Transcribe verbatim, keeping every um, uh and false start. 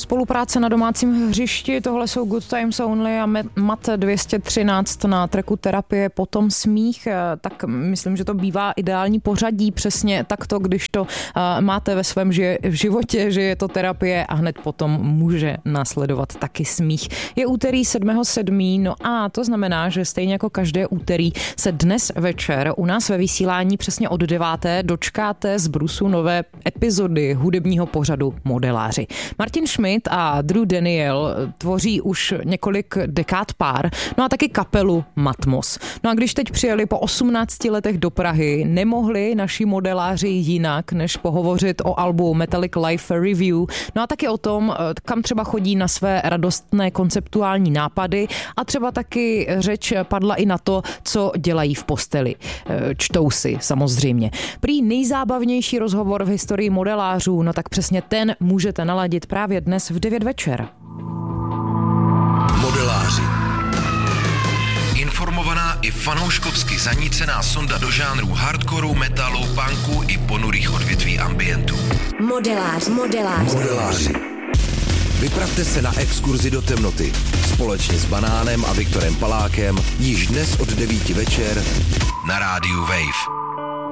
Spolupráce na domácím hřišti, tohle jsou Good Times Only a Mat dvě stě třináct na tracku Terapie, potom Smích, tak myslím, že to bývá ideální pořadí přesně takto, když to máte ve svém životě, že je to terapie a hned potom může následovat taky Smích. Je úterý sedmého sedmého no a to znamená, že stejně jako každé úterý se dnes večer u nás ve vysílání přesně od deváté dočkáte z brusu nové epizody hudebního pořadu Modeláři. Martin Schmidt a Drew Daniel tvoří už několik dekád pár, no a taky kapelu Matmos. No a když teď přijeli po osmnácti letech do Prahy, nemohli naši modeláři jinak, než pohovořit o albu Metallic Life Review, no a taky o tom, kam třeba chodí na své radostné konceptuální nápady a třeba taky řeč padla i na to, co dělají v posteli. Čtou si samozřejmě. Prý nejzábavnější rozhovor v historii modelářů, no tak přesně ten můžete naladit právě dnes v devět večer. Modeláři. Informovaná i fanouškovsky zanícená sonda do žánru hardcoreu, metalu, punku i ponurých odvětví ambientu. Modeláři. Modeláři. Modeláři. Vypravte se na exkurzi do temnoty společně s Banánem a Viktorem Palákem již dnes od devíti večer na rádiu Wave.